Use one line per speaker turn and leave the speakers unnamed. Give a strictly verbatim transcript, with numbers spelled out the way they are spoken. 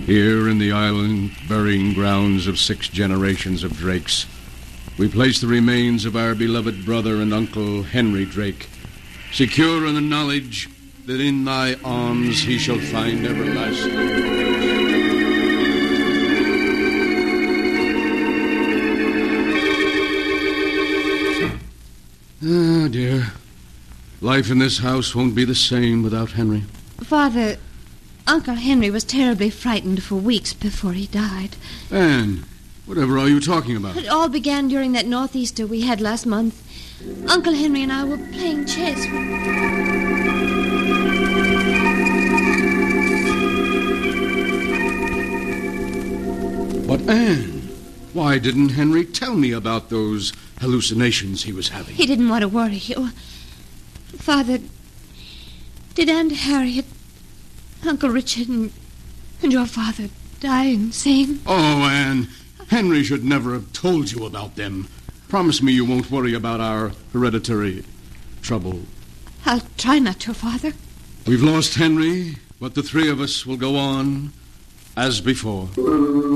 Here in the island burying grounds of six generations of Drakes, we place the remains of our beloved brother and uncle Henry Drake, secure in the knowledge that in thy arms he shall find everlasting. Ah, dear. Life in this house won't be the same without Henry.
Father, Uncle Henry was terribly frightened for weeks before he died.
Anne, whatever are you talking about?
It all began during that northeaster we had last month. Uncle Henry and I were playing chess.
But, Anne, why didn't Henry tell me about those hallucinations he was having?
He didn't want to worry you. Father, did Aunt Harriet, Uncle Richard, and, and your father die insane?
Oh, Anne, Henry should never have told you about them. Promise me you won't worry about our hereditary trouble.
I'll try not to, Father.
We've lost Henry, but the three of us will go on as before.